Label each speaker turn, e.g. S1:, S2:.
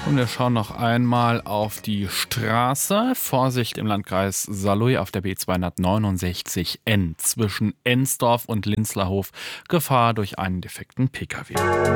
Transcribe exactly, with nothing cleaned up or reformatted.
S1: Und wir schauen noch einmal auf die Straße. Vorsicht im Landkreis Saarlouis auf der B zweihundertneunundsechzig N zwischen Ensdorf und Linzlerhof. Gefahr durch einen defekten Pkw.